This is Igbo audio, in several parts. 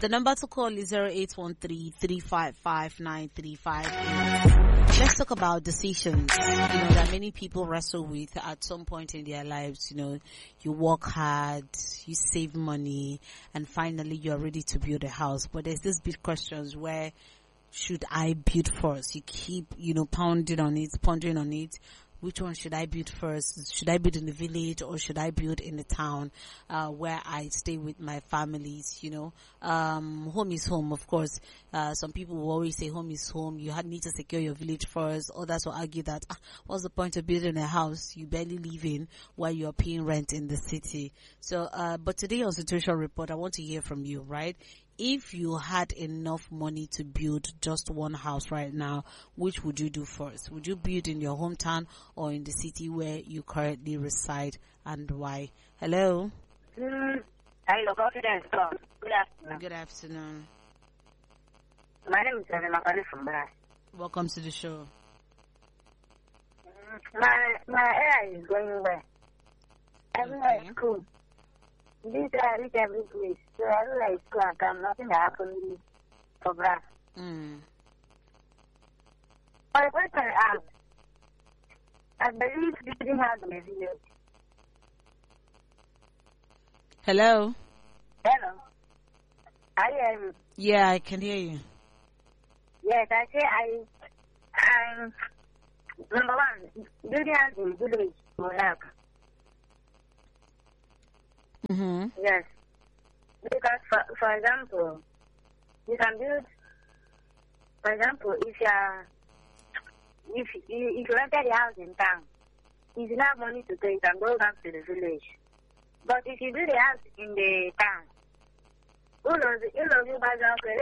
The number to call is 0813-355-9358. Let's talk about decisions, that many people wrestle with at some point in their lives. You work hard, you save money, and finally you're ready to build a house. But there's this big questions where should I build first? You keep, pondering on it. Which one should I build first? Should I build in the village or should I build in the town, where I stay with my families? Home is home, of course. Some people will always say home is home. You need to secure your village first. Others will argue that, what's the point of building a house you barely live in while you're paying rent in the city? So, but today on Situation Report, I want to hear from you, right? If you had enough money to build just one house right now, which would you do first? Would you build in your hometown or in the city where you currently reside, and why? Hello? Hello, Confidence. Good afternoon. Good afternoon. My name is Makani from Bras. Welcome to the show. My area is going well. Everywhere is cool. This I reach every place. So everywhere is cool and calm. Nothing that happened for Bras. But the question I ask, I believe we didn't have the village. Hello? Hello? I hear you. Yeah, I can hear you. Yes, I say I'm number one, building house in village will help. Yes. Because for example, you can build, for example, if you rented a house in town, if you have money to pay, you can go back to the village. But if you build a house in the town, who knows you buy the house,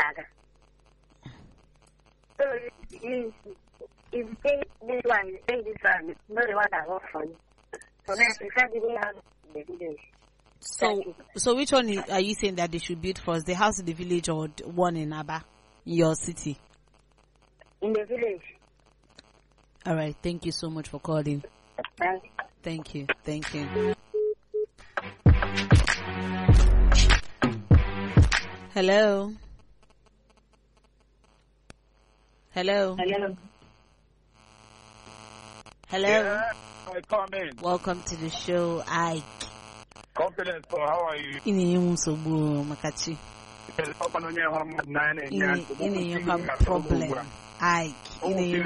so if you pay this one, you pay this one, not the one that works for you. So then you prefer building house in the village. So which one are you saying that they should build first? The house in the village or the one in Aba, in your city? In the village. All right. Thank you so much for calling. Thank you. Hello? Yeah, I come in. Welcome to the show, Ike. Confidence, so how are you? Ini Makachi. Ini problem. Ike. Ini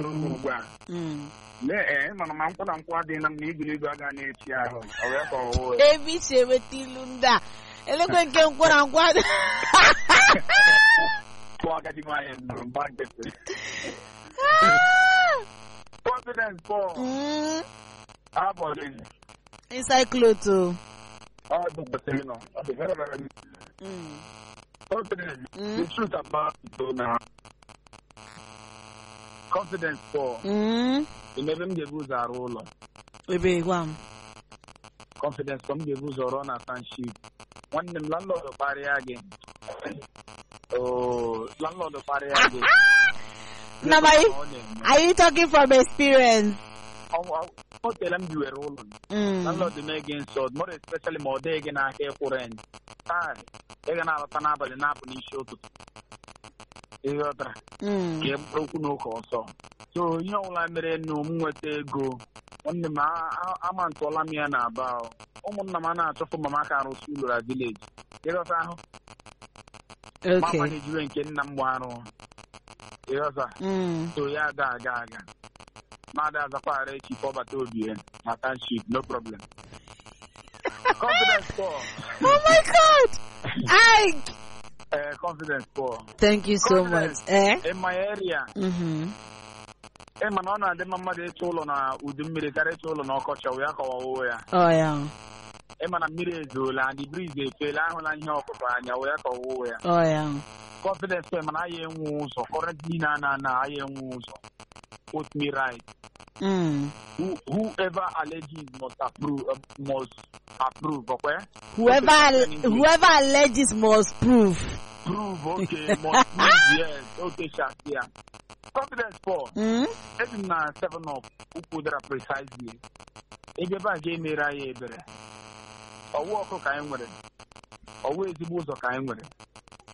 Ebi cheweti lunda. Elekwe nke nkwara nkwara. Confidence, Paul. How about it? Inside clothes. Very, very confidence. The truth about it now. Confidence, Paul. You never give us a roller. Confidence from the booze or on a sunship. One them landlord of area again. Oh, landlord of area again. Are you talking from experience? I'll tell them you were rolling. Landlord the again so more especially more they again are here for end. They're gonna have a panaba and apple show to get broken no also. So you know like no more go. On the I'm on Tolamiana about Omonamana to Mamaka Rosula village. Okay. Mama did you in Kenamwano? So yeah, gaga. Mother the fire cheap over to you, Matan sheep, no problem. Confidence for. Oh my God! Confidence for. Thank you so much. In my area. Manona, the mamma de Cholona, with the military Cholona, Cocha, we are called. Oh, yeah. Emana Mirezula, and the breeze, they fell out on your company, we are called. Oh, yeah. Confidence, man, I am wounds, or correctly, Nana, I am wounds. Put me right. Whoever alleges must approve, okay? Whoever alleges must prove. Prove, okay, must prove, yes, okay, yeah. Confidence for. Even 7 up, who could have precisely. If you ever gave me right, a walk of kind with it. Always the booze of kind with it.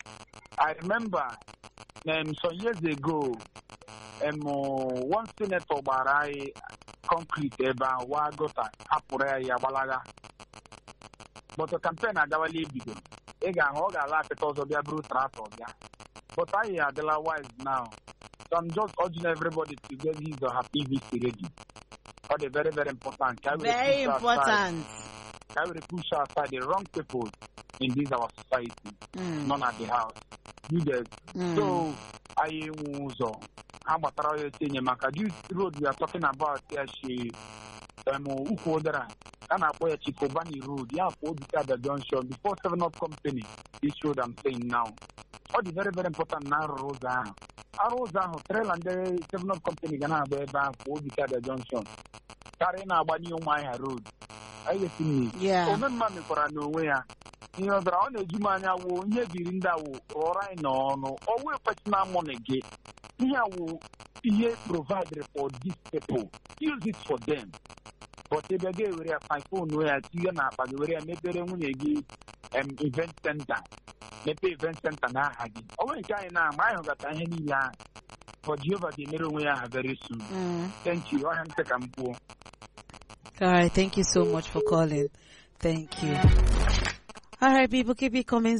I remember some years ago, one senator barai concrete eba wa gota hapure ya balaga. But the campaign agawali bido. Ega hoga la ketozo bia bru trato bia. But I otherwise now. So I'm just urging everybody to get his or her PVC ready. That is very, very important. Very important. I will push aside the wrong people in this our society, none at the house. You get so I was how about this road we are talking about? She Ukodera and I wear Chikobani Road. Yeah, for the junction before 7-Up company. This road I'm saying now. All the very, very important narrow roads are. Rosa trail and the 7-Up company gonna be back for the junction. Karina Bani Maya Road. I get me. Yeah. So man for nowhere. You know, the only Jumania will never be in that or I know, or we'll put my money gate. Here will be provided for these people. Use it for them. But if they get my phone where you're not, but we're maybe event center. Maybe event center now. Only now, my home got any land. For Jehovah, the middle way very soon. Thank you. I am taking poor. All right, thank you so much for calling. Thank you. All right, people, keep it coming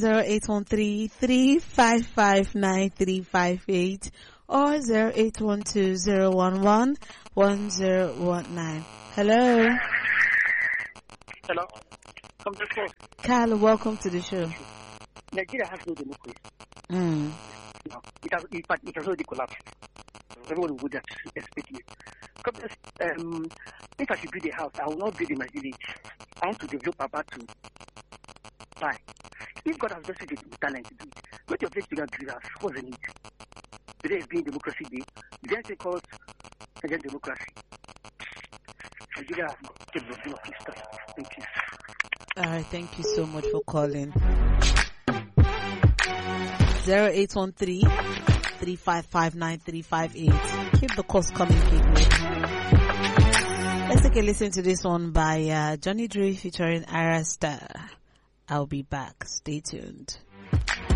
0813-355-9358 or 0812-011-1019. Hello. Hello. Come to the show. Carl, welcome to the show. Nigeria has no democracy. Mm. No, it has already collapsed. Everyone would expect it. If I should build a house, I will not build in my village. I want to develop about to buy. If God has blessed you with talent to do it, go to your place to get a house. What's the need? Today is being democracy day. The answer calls against democracy. Nigeria has got to develop this stuff. Thank you. All right, thank you so much for calling. 0813-355-9358. Keep the calls coming, people. Let's take a listen to this one by Johnny Drew featuring Arasta. I'll be back. Stay tuned.